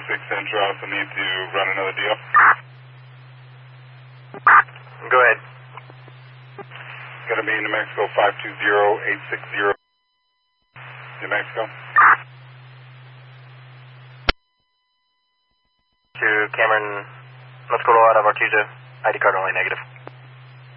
Central. I also need to run another deal. Go ahead. Going to be New Mexico 520860. New Mexico. To Cameron, let's go out of Artesia. ID card only negative.